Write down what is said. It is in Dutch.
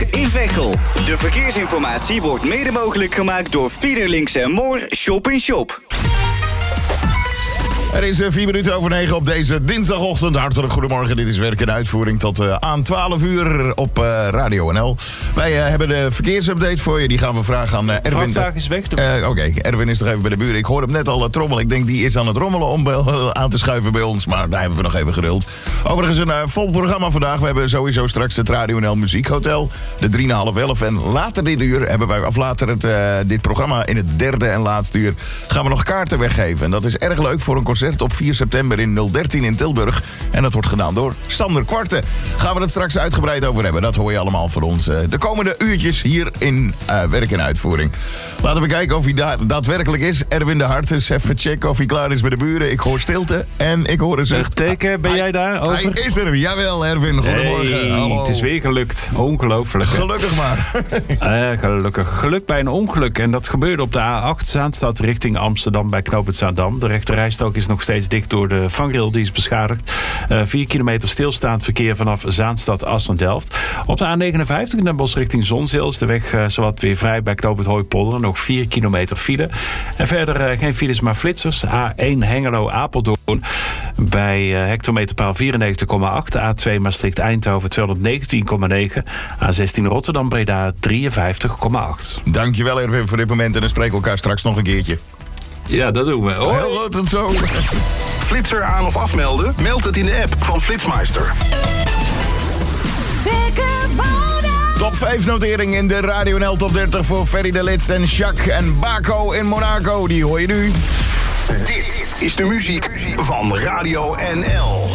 in Veghel. De verkeersinformatie wordt mede mogelijk gemaakt door Fiederlinks en Moor Shop in Shop. Er is 4 minuten over 9 op deze dinsdagochtend. Hartelijk goedemorgen, dit is Werk en Uitvoering tot aan 12 uur op Radio NL. Wij hebben de verkeersupdate voor je, die gaan we vragen aan Erwin. Vrachtwagen is weg. Oké, Erwin is nog even bij de buren. Ik hoor hem net al trommelen. Ik denk die is aan het rommelen om aan te schuiven bij ons. Maar daar hebben we nog even geduld. Overigens een vol programma vandaag. We hebben sowieso straks het Radio NL Muziekhotel. De 3:30 en later dit uur hebben wij, of later dit programma in het derde en laatste uur, gaan we nog kaarten weggeven. En dat is erg leuk voor een concert op 4 september in 013 in Tilburg. En dat wordt gedaan door Sander Kwarten. Gaan we het straks uitgebreid over hebben. Dat hoor je allemaal van ons de komende uurtjes hier in Werk en Uitvoering. Laten we kijken of hij daar daadwerkelijk is. Erwin de Hart, eens even checken of hij klaar is bij de buren. Ik hoor stilte en ik hoor een zucht. Teken, ben jij daar? Over? Hij is er. Jawel, Erwin. Goedemorgen. Hey, hallo. het is weer gelukt. Ongelooflijk. Hè? Gelukkig maar. Gelukkig. Geluk bij een ongeluk. En dat gebeurde op de A8 Zaanstad richting Amsterdam bij knooppunt Zaandam. De rechterrijstrook is nog steeds dicht door de vangrail, die is beschadigd. 4 kilometer stilstaand verkeer vanaf Zaanstad, Assen-Delft. Op de A59 in Den Bosch richting Zonzeel is de weg zowat weer vrij bij knooppunt Hooipolder. Nog 4 kilometer file. En verder geen files, maar flitsers. A1 Hengelo-Apeldoorn bij hectometerpaal 94,8. A2 Maastricht-Eindhoven 219,9. A16 Rotterdam-Breda 53,8. Dankjewel, Erwin, voor dit moment. En dan spreken we elkaar straks nog een keertje. Ja, dat doen we. Hoi. Heel goed, tot zo. Flitser aan of afmelden? Meld het in de app van Flitsmeister. Top 5 notering in de Radio NL Top 30 voor Ferry de Lits en Jacques en Baco in Monaco. Die hoor je nu. Dit is de muziek van Radio NL.